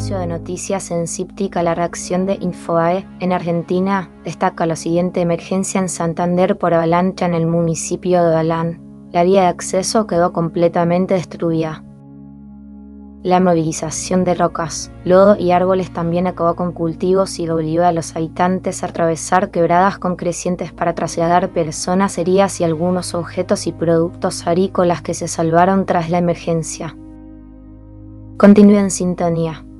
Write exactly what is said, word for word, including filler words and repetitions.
espacio de noticias en Cíptica, la reacción de Infobae en Argentina destaca la siguiente emergencia en Santander por avalancha en el municipio de Olalán. La vía de acceso quedó completamente destruida. La movilización de rocas, lodo y árboles también acabó con cultivos y obligó a los habitantes a atravesar quebradas con crecientes para trasladar personas heridas y algunos objetos y productos agrícolas que se salvaron tras la emergencia. Continúe en sintonía.